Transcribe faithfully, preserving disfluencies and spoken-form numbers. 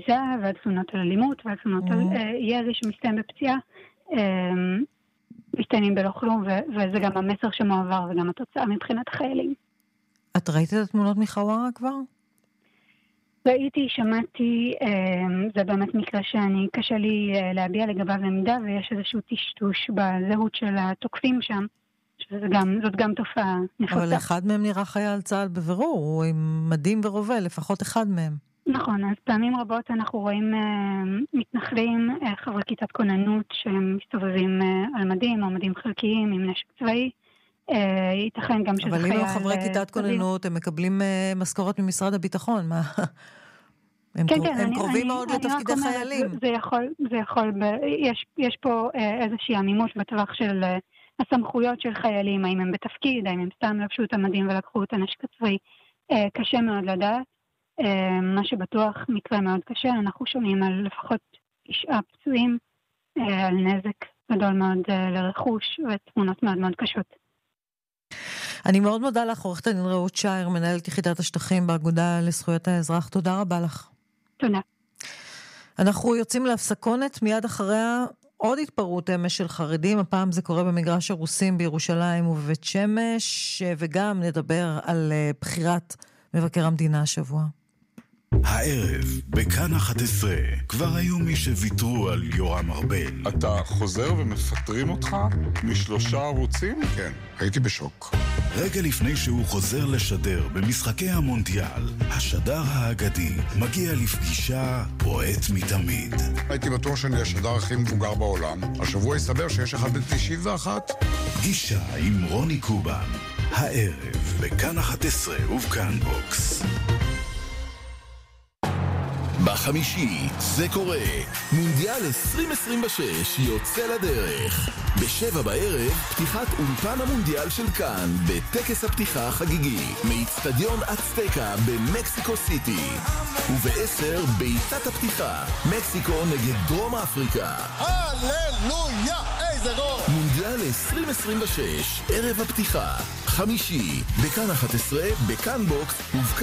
ביזה, ועד תלונות על אלימות, ועד תלונות על ירי שמסתיים בפציעה, מסתיימים בלא כלום, וזה גם המסר שמועבר, וגם התוצאה מבחינת החיילים. את ראית את התמונות מחווארה כבר? ראיתי, שמעתי, זה באמת מקרה שאני, קשה לי להביע לגביו למידה, ויש איזשהו טשטוש בזהות של התוקפים שם, שזאת גם, גם תופעה נפוצה. אבל אחד מהם נראה חייל צה"ל בבירור, הוא עם מדים ורובה, לפחות אחד מהם. נכון, אז פעמים רבות אנחנו רואים מתנחלים, חברי כיתת כוננות, שהם מסתובבים על מדים או מדים חלקיים עם נשק צבאי, ייתכן גם שזה חייל... אבל אם הם חברי כיתת כוננות, הם מקבלים משכורת ממשרד הביטחון, מה? הם קרובים מאוד לתפקידי חיילים. זה יכול, זה יכול, יש פה איזושהי עמימות בטווח של הסמכויות של חיילים, האם הם בתפקיד, האם הם סתם לבשו את המדים ולקחו את הנשק הצבאי. קשה מאוד לדעת. מה שבטוח מקרה מאוד קשה, אנחנו שומעים על לפחות תשעה פצועים, על נזק גדול מאוד לרכוש ותמונות מאוד מאוד קשות. אני מאוד מודה לך, עורכת הדין רעות שייר, מנהלת יחידת השטחים באגודה לזכויות האזרח. תודה רבה לך. תודה. אנחנו יוצאים להפסקונת, מיד אחריה עוד התפרעות אמש של חרדים, הפעם זה קורה במגרש הרוסים בירושלים ובבית שמש, וגם נדבר על בחירת מבקר המדינה השבוע. הערב, בכאן אחת עשרה, כבר היו מי שוויתרו על יורם ארבל. אתה חוזר ומפטרים אותך משלושה ערוצים? כן, הייתי בשוק. רגע לפני שהוא חוזר לשדר במשחקי המונדיאל, השדר האגדי מגיע לפגישה בועט מתמיד. הייתי בטוח שאני השדר הכי מבוגר בעולם. השבוע הסתבר שיש אחד בן תשעים ואחת. פגישה עם רוני קובן. הערב, בכאן אחת עשרה ובכאן בוקס. בחמישי זה קורה, מונדיאל עשרים עשרים ושש יוצא לדרך. בשבע בערב, פתיחת אולפן המונדיאל של כאן, בטקס הפתיחה החגיגי, מאצטדיון אצטקה במקסיקו סיטי. ובעשר, בעיטת הפתיחה, מקסיקו נגד דרום אפריקה. הללויה, איזה גול! מונדיאל עשרים עשרים ושש, ערב הפתיחה, חמישי, בכאן אחת עשרה, בכאן בוקס ובכאן